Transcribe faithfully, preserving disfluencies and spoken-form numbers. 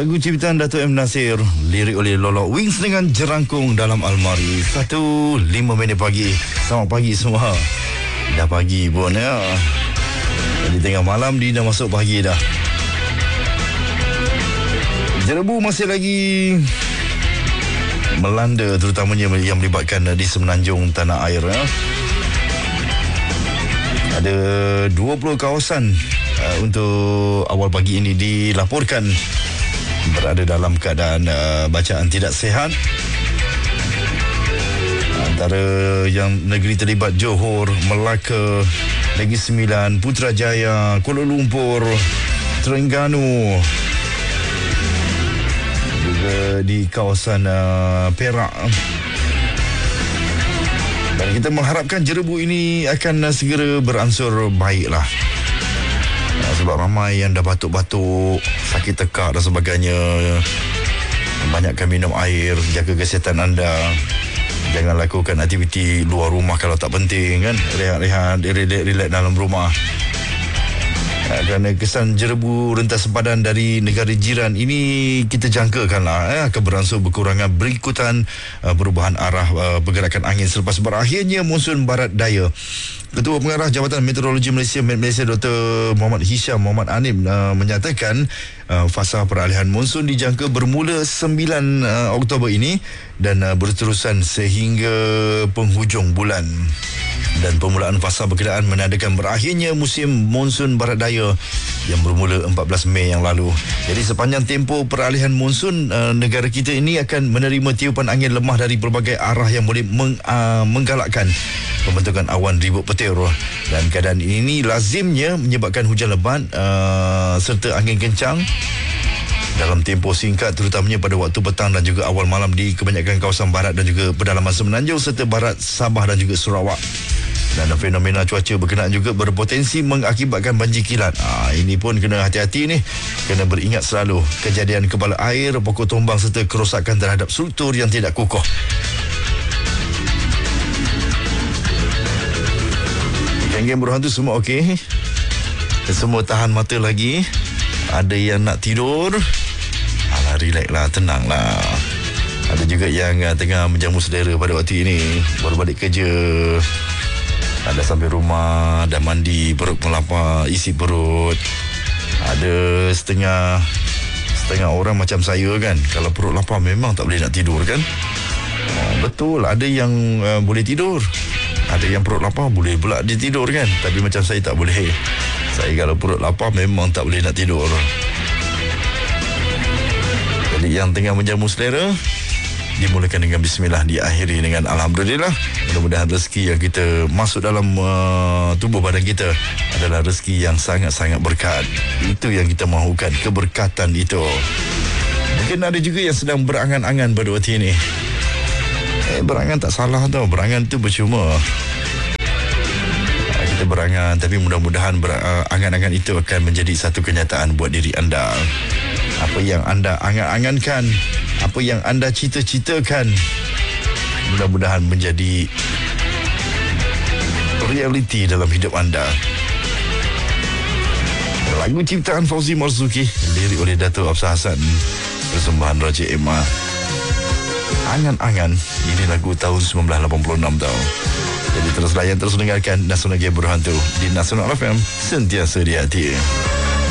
Lagu ciptaan Dato' M. Nasir, lirik oleh Lolo Wings dengan Jerangkung Dalam Almari. Satu lima minit pagi. Selamat pagi semua. Dah pagi pun ya. Di tengah malam dia dah masuk pagi dah. Jerebu masih lagi melanda, terutamanya yang melibatkan di semenanjung tanah air ya. Ada dua puluh kawasan uh, untuk awal pagi ini dilaporkan berada dalam keadaan uh, bacaan tidak sihat. Antara yang negeri terlibat Johor, Melaka, Negeri Sembilan, Putrajaya, Kuala Lumpur, Terengganu, juga di kawasan uh, Perak. Dan kita mengharapkan jerebu ini akan uh, segera beransur baiklah. Sebab ramai yang dah batuk-batuk, sakit tekak dan sebagainya. Banyakkan minum air, jaga kesihatan anda. Jangan lakukan aktiviti luar rumah kalau tak penting kan. Rehat-rehat, relax-relax dalam rumah. Kerana kesan jerebu rentas sempadan dari negara jiran ini kita jangkakanlah eh, akan beransur berkurangan berikutan uh, perubahan arah uh, pergerakan angin selepas berakhirnya monsun barat daya. Ketua Pengarah Jabatan Meteorologi Malaysia Malaysia Doktor Muhammad Hisham Muhammad Anim uh, menyatakan uh, fasa peralihan monsun dijangka bermula sembilan uh, Oktober ini dan uh, berterusan sehingga penghujung bulan. Dan permulaan fasa berkenaan menandakan berakhirnya musim monsun barat daya yang bermula empat belas Mei yang lalu. Jadi sepanjang tempoh peralihan monsun, uh, negara kita ini akan menerima tiupan angin lemah dari pelbagai arah yang boleh meng, uh, menggalakkan pembentukan awan ribut petir. Dan keadaan ini lazimnya menyebabkan hujan lebat uh, serta angin kencang dalam tempoh singkat, terutamanya pada waktu petang dan juga awal malam di kebanyakan kawasan barat dan juga pedalaman semenanjung serta barat Sabah dan juga Sarawak. Dan fenomena cuaca berkenaan juga berpotensi mengakibatkan banjir kilat. Ha, ini pun kena hati-hati ni. Kena beringat selalu kejadian kebala air, pokok tumbang serta kerosakan terhadap struktur yang tidak kukuh. Geng-geng berhantu semua okey. Semua tahan mata lagi. Ada yang nak tidur. Alah, relax lah, tenang lah. Ada juga yang uh, tengah menjamu saudara pada waktu ini. Baru balik kerja. Ada sampai rumah, dah mandi, perut melapar, isi perut. Ada setengah setengah orang macam saya kan, kalau perut lapar memang tak boleh nak tidur kan. Oh, betul, ada yang uh, boleh tidur. Ada yang perut lapar boleh pula dia tidur kan. Tapi macam saya tak boleh. Saya kalau perut lapar memang tak boleh nak tidur. Jadi yang tengah menjamu selera, dimulakan dengan bismillah, diakhiri dengan alhamdulillah. Mudah-mudahan rezeki yang kita masuk dalam uh, tubuh badan kita adalah rezeki yang sangat-sangat berkat. Itu yang kita mahukan, keberkatan itu. Mungkin ada juga yang sedang berangan-angan pada waktu ini. Eh, berangan tak salah tau. Berangan tu percuma. Kita berangan, tapi mudah-mudahan ber- uh, angan-angan itu akan menjadi satu kenyataan buat diri anda. Apa yang anda angan-angankan, apa yang anda cita-citakan, mudah-mudahan menjadi realiti dalam hidup anda. Lagu ciptaan Fauzi Marzuki, lirik oleh Dato' Absah Hassan, persembahan Raja Emma. Angan-angan, ini lagu tahun sembilan belas lapan puluh enam tau. Jadi terus layan, terus dengarkan Nasional Game Berhantu di Nasional F M, sentiasa di hati.